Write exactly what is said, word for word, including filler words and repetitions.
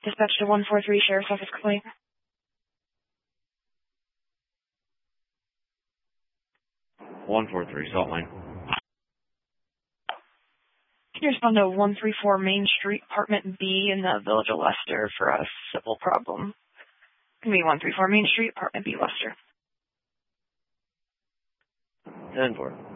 Dispatch to one four three Sheriff's Office complaint. one four three, Salt Lane. Can you respond to one three four Main Street, Apartment B in the Village of Leicester for a civil problem? Can be one three four Main Street, Apartment B, Leicester. ten four.